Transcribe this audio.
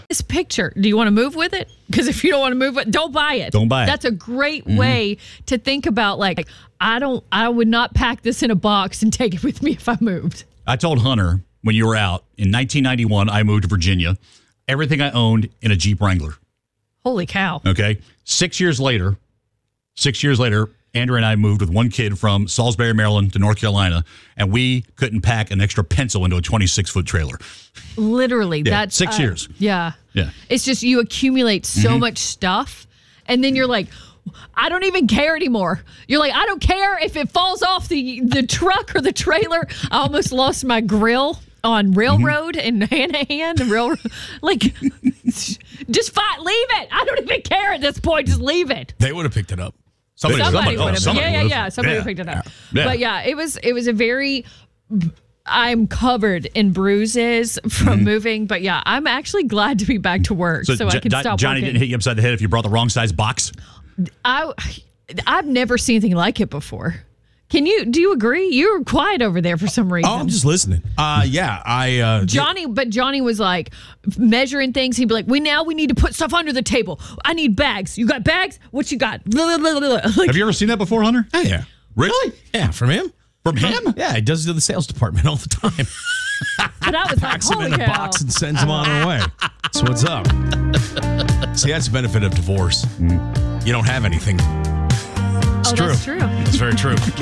this picture. Do you want to move with it? Because if you don't want to move it, don't buy it. Don't buy it. That's a great way to think about, like, I would not pack this in a box and take it with me if I moved. I told Hunter when you were out in 1991, I moved to Virginia. Everything I owned in a Jeep Wrangler. Holy cow. Okay. 6 years later, Andrew and I moved with one kid from Salisbury, Maryland to North Carolina, and we couldn't pack an extra pencil into a 26-foot trailer. Literally. Yeah, That's 6 years. Yeah. Yeah. It's just you accumulate so much stuff, and then you're like, I don't even care anymore. You're like, I don't care if it falls off the truck or the trailer. I almost lost my grill on Railroad in Hanahan. The railroad, like, just fight, leave it. I don't even care at this point. Just leave it. They would have picked it up. Somebody would have. Somebody Somebody picked it up. Yeah. But yeah, it was a very. I'm covered in bruises from moving, but yeah, I'm actually glad to be back to work, so I can stop Johnny working. didn't hit you upside the head if you brought the wrong size box? I've never seen anything like it before. Do you agree? You were quiet over there for some reason. Oh, I'm just listening. Johnny was like measuring things. He'd be like, we need to put stuff under the table. I need bags. You got bags? What you got? Like, Have you ever seen that before, Hunter? Oh, yeah. Really? Yeah, from him. From him? Yeah, he does it to the sales department all the time. but I was like, Packs them holy in a cow. box and sends them on their way. That's what's up. See, that's the benefit of divorce. You don't have anything. It's true. That's true. It's very true.